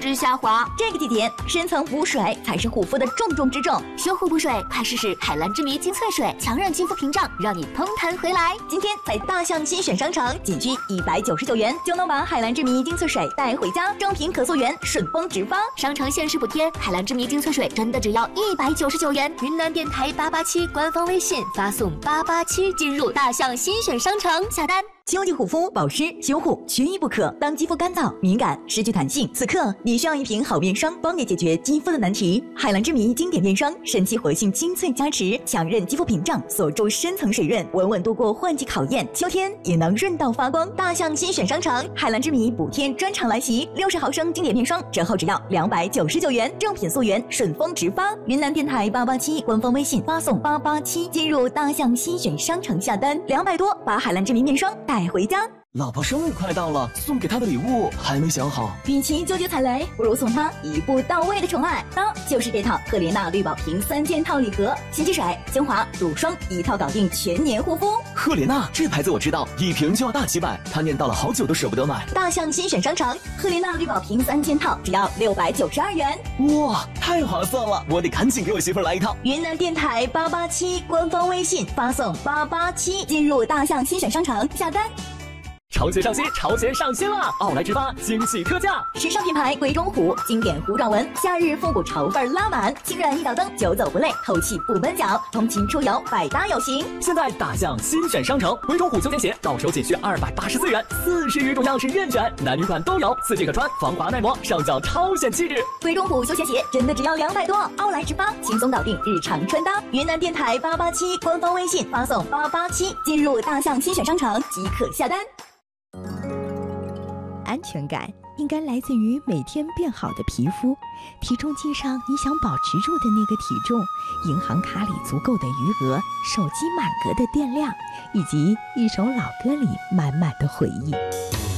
质下滑。 这个季节，深层补水才是护肤的重中之重。 修护补水，快试试海蓝之谜精粹水，强韧肌肤屏障，让你蓬弹回来。 今天在大象新选商城，仅需199元就能把海蓝之谜精粹水带回家，正品可溯源，顺丰直发。 商城限时补贴，海蓝之谜精粹水真的只要199元。云南电台887官方微信发送887进入大象新选商城下单。 秋季护肤保湿修护缺一不可。当肌肤干燥、敏感、失去弹性，此刻你需要一瓶好面霜，帮你解决肌肤的难题。海蓝之谜经典面霜，神奇活性精粹加持，强韧肌肤屏障，锁住深层水润，稳稳度过换季考验，秋天也能润到发光。大象新选商城，海蓝之谜补天专场来袭，60毫升经典面霜折后只要299元，正品溯源，顺丰直发。云南电台887官方微信发送887进入大象新选商城下单，200多把海蓝之谜面霜带回家。 老婆生日快到了，送给她的礼物还没想好。 与其纠结踩雷，不如送她一步到位的宠爱。那就是这套赫莲娜绿宝瓶3件套礼盒，洗肌水、精华、乳霜一套搞定全年护肤。 赫莲娜这牌子我知道，一瓶就要大几百，她念叨了好久都舍不得买。 大象新选商城，赫莲娜绿宝瓶3件套只要692元。 哇，太划算了！我得赶紧给我媳妇来一套。 云南电台887官方微信发送887进入大象新选商城下单。 潮鞋上新，潮鞋上新了！奥莱直发惊喜特价， 时尚品牌鬼冢虎经典弧状纹，夏日复古潮范拉满，轻软一脚蹬，久走不累，透气不闷脚，通勤出游百搭有型。 现在大象新选商城，鬼冢虎休闲鞋到手仅需284元，40余种样式任选，男女款都有，4季可穿，防滑耐磨，上脚超显气质。 鬼冢虎休闲鞋真的只要200多，奥莱直发轻松搞定日常穿搭。云南电台887官方微信发送887进入大象新选商城即可下单。 安全感应该来自于每天变好的皮肤，体重计上你想保持住的那个体重，银行卡里足够的余额，手机满格的电量，以及一首老歌里满满的回忆。